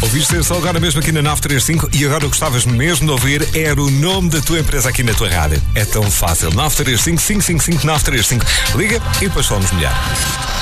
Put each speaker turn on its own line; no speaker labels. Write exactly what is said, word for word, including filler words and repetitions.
Ouviste só agora mesmo aqui na nove três cinco e agora gostavas mesmo de ouvir era o nome da tua empresa aqui na tua rádio. É tão fácil. nove três cinco, cinco cinco cinco, nove três cinco. Liga e depois falamos melhor.